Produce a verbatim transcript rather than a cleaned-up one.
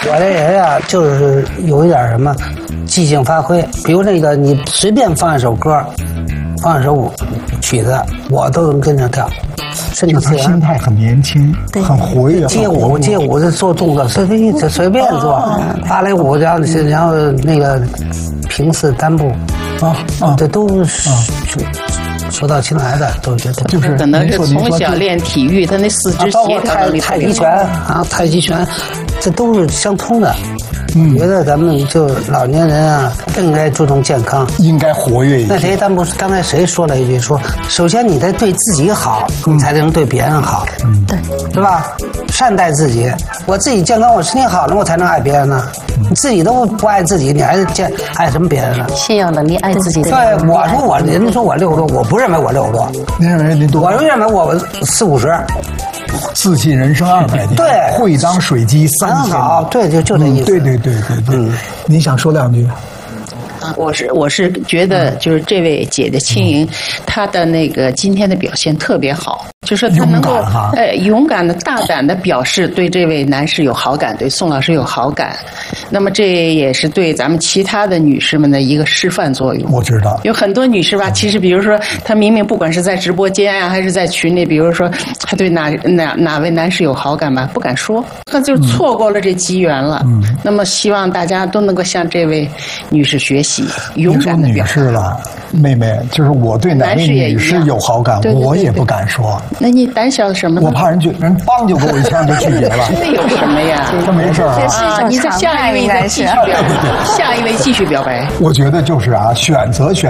我这人呀，就是有一点什么即兴发挥，比如那个你随便放一首歌，放一首舞曲子，我都能跟着跳。身体自然， 心态很年轻，很活跃。 街舞街舞是做动作，随便随便做，芭蕾舞然后然后那个平视单步，啊啊，这都是手到擒来的，都觉得就是可能是从小练体育，他那四肢协调能力太极拳啊，太极拳，这都是相通的。嗯，觉得咱们就老年人啊，更应该注重健康， 应该活跃一些。 那谁，咱不是刚才谁说了一句说，首先你得对自己好，你才能对别人好，嗯，对，是吧？善待自己，我自己健康，我身体好了，我才能爱别人呢。你自己都不爱自己，你还见爱什么别人呢？ 先要能力爱自己。 对，我说我，人家说我六十多，我不认为我六十多， 您认为您多？ 我认为我四五十。 自信人生二百年， 对， 会当水击三千。 好，对，就就这意思。 对对对对对。嗯，您想说两句？ 我是我是觉得就是这位姐姐青莹，她的那个今天的表现特别好，就是她能够呃勇敢的大胆的表示对这位男士有好感，对宋老师有好感。那么这也是对咱们其他的女士们的一个示范作用。 我知道有很多女士吧，其实比如说她明明不管是在直播间啊，还是在群里，比如说她对哪哪哪位男士有好感吧，不敢说，她就错过了这机缘了。嗯。那么希望大家都能够向这位女士学习。勇敢的表示了，妹妹，就是我对哪位女士有好感，我也不敢说。 那你胆小什么呢？ 我怕人就人梆就给我一枪就拒绝了。 这有什么呀？ 这没事啊，你在下一位再继续表白，下一位继续表白。 我觉得就是啊，选择选。